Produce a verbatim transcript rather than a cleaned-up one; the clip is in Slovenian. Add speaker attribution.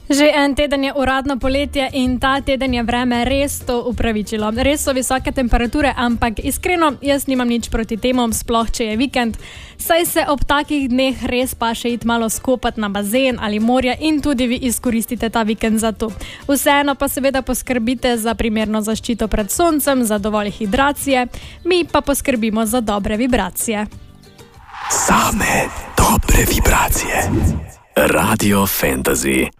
Speaker 1: Že en teden je uradno poletje in ta teden je vreme res to upravičilo. Res so visoke temperature, ampak iskreno, jaz nimam nič proti temu, sploh če je vikend. Saj se ob takih dneh res pa še iti malo skopati na bazen ali morje in tudi vi izkoristite ta vikend za to. Vseeno pa seveda poskrbite za primerno zaščito pred soncem, za dovolj hidracije, mi pa poskrbimo za dobre vibracije.
Speaker 2: Same dobre vibracije. Radio Fantasy.